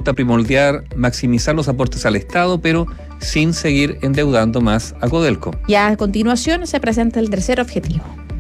resulta primordial maximizar los aportes al Estado, pero sin seguir endeudando más a Codelco. Y a continuación se presenta el tercer objetivo.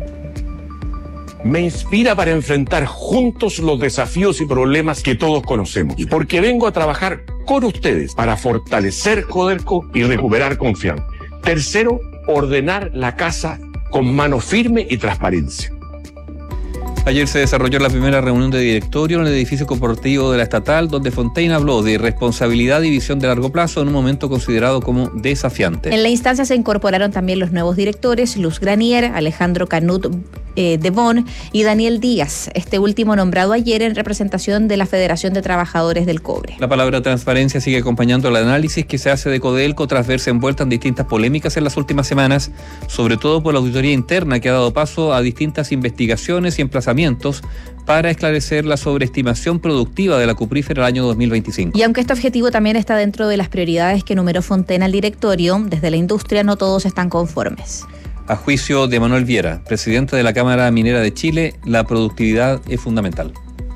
Me inspira para enfrentar juntos los desafíos y problemas que todos conocemos, porque vengo a trabajar con ustedes para fortalecer Codelco y recuperar confianza. Tercero, ordenar la casa con mano firme y transparencia. Ayer se desarrolló la primera reunión de directorio en el edificio corporativo de la estatal, donde Fontaine habló de responsabilidad y visión de largo plazo en un momento considerado como desafiante. En la instancia se incorporaron también los nuevos directores, Luz Granier, Alejandro Canut de Bon y Daniel Díaz, este último nombrado ayer en representación de la Federación de Trabajadores del Cobre. La palabra transparencia sigue acompañando el análisis que se hace de Codelco tras verse envuelta en distintas polémicas en las últimas semanas, sobre todo por la auditoría interna que ha dado paso a distintas investigaciones y emplazamientos para esclarecer la sobreestimación productiva de la cuprífera el año 2025. Y aunque este objetivo también está dentro de las prioridades que enumeró Fontaine al directorio, desde la industria no todos están conformes. A juicio de Manuel Viera, presidente de la Cámara Minera de Chile, la productividad es fundamental.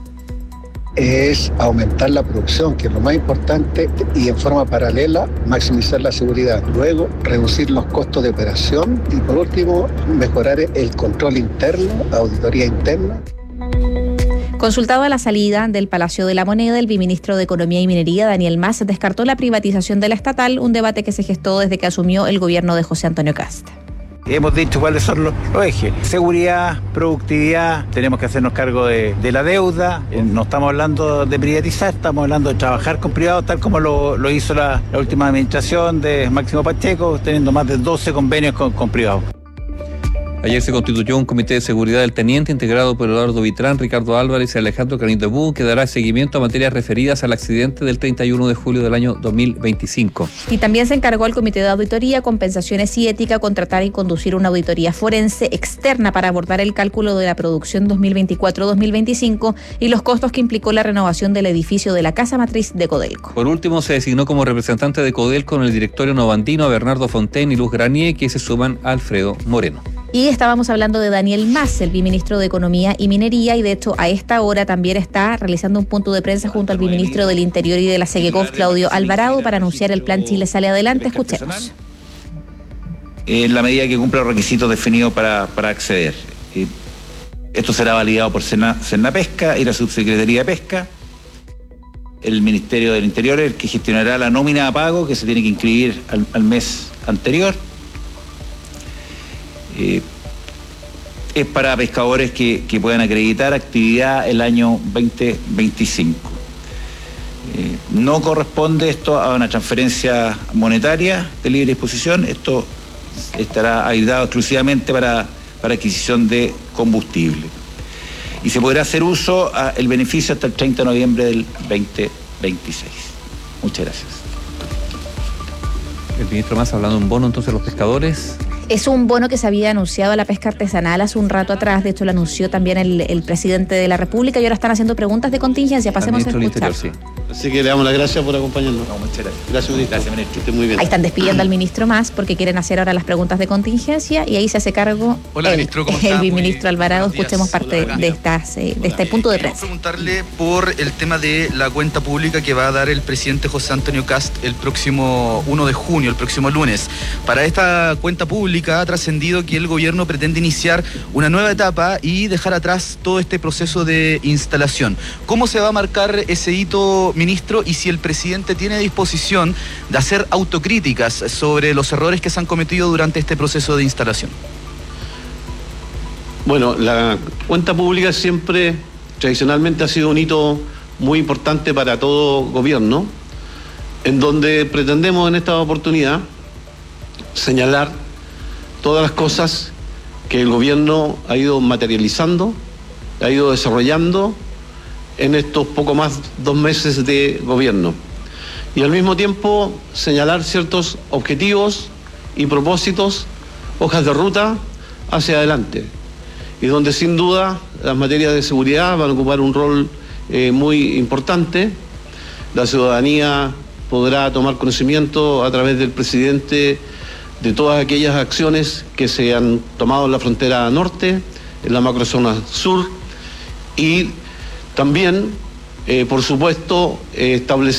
Es aumentar la producción, que es lo más importante, y en forma paralela maximizar la seguridad. Luego, reducir los costos de operación y por último, mejorar el control interno, auditoría interna. Consultado a la salida del Palacio de la Moneda, el viceministro de Economía y Minería, Daniel Mas, descartó la privatización de la estatal, un debate que se gestó desde que asumió el gobierno de José Antonio Kast. Hemos dicho cuáles son los ejes: seguridad, productividad, tenemos que hacernos cargo de la deuda, no estamos hablando de privatizar, estamos hablando de trabajar con privados, tal como lo hizo la última administración de Máximo Pacheco, teniendo más de 12 convenios con privados. Ayer se constituyó un comité de seguridad del teniente integrado por Eduardo Vitrán, Ricardo Álvarez y Alejandro Canito Bú, que dará seguimiento a materias referidas al accidente del 31 de julio del año 2025. Y también se encargó al Comité de Auditoría, Compensaciones y Ética contratar y conducir una auditoría forense externa para abordar el cálculo de la producción 2024-2025 y los costos que implicó la renovación del edificio de la Casa Matriz de Codelco. Por último, se designó como representante de Codelco en el directorio novandino a Bernardo Fontaine y Luz Granier, que se suman a Alfredo Moreno. Y estábamos hablando de Daniel Mas, el viceministro de Economía y Minería, y de hecho a esta hora también está realizando un punto de prensa junto al viceministro del Interior y de la Segegov, Claudio Alvarado, para anunciar el plan Chile Sale Adelante. Escuchemos. En la medida que cumpla los requisitos definidos para acceder. Esto será validado por Senapesca y la Subsecretaría de Pesca. El Ministerio del Interior es el que gestionará la nómina a pago que se tiene que inscribir al mes anterior. Es para pescadores que puedan acreditar actividad el año 2025. No corresponde esto a una transferencia monetaria de libre disposición, esto estará habilitado exclusivamente para adquisición de combustible. Y se podrá hacer uso el beneficio hasta el 30 de noviembre del 2026. Muchas gracias. El ministro Mas hablando de un bono entonces a los pescadores. Es un bono que se había anunciado a la pesca artesanal hace un rato atrás. De hecho, lo anunció también el presidente de la República y ahora están haciendo preguntas de contingencia. Pasemos a escuchar. Sí. Así que le damos las gracias por acompañarnos. No, muchas gracias. Gracias, ministro. Gracias, ministro. Que esté muy bien. Ahí están despidiendo al ministro Mas porque quieren hacer ahora las preguntas de contingencia y ahí se hace cargo ministro, ¿cómo está? el viceministro Alvarado. Escuchemos parte Hola, de este punto de prensa. Quiero preguntarle por el tema de la cuenta pública que va a dar el presidente José Antonio Kast el próximo 1 de junio, el próximo lunes. Para esta cuenta pública ha trascendido que el gobierno pretende iniciar una nueva etapa y dejar atrás todo este proceso de instalación. ¿Cómo se va a marcar ese hito, ministro? Y si el presidente tiene disposición de hacer autocríticas sobre los errores que se han cometido durante este proceso de instalación. Bueno, la cuenta pública siempre, tradicionalmente, ha sido un hito muy importante para todo gobierno, en donde pretendemos en esta oportunidad señalar todas las cosas que el gobierno ha ido materializando, ha ido desarrollando en estos poco más de 2 meses de gobierno. Y al mismo tiempo señalar ciertos objetivos y propósitos, hojas de ruta hacia adelante. Y donde sin duda las materias de seguridad van a ocupar un rol muy importante. La ciudadanía podrá tomar conocimiento a través del presidente de todas aquellas acciones que se han tomado en la frontera norte, en la macrozona sur y también, por supuesto, establecer